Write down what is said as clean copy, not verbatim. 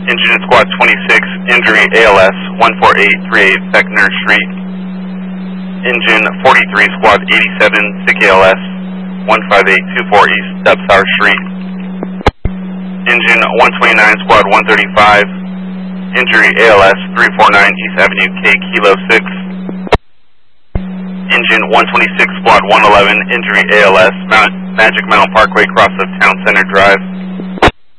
Engine Squad 26, injury ALS 14838 Beckner Street. Engine 43, Squad 87, sick ALS 15824 East Dubsar Street. Engine 129, Squad 135, injury ALS 349 East Avenue K Kilo 6. Engine 126, Squad 111, injury ALS Magic Mountain Parkway, cross of Town Center Drive.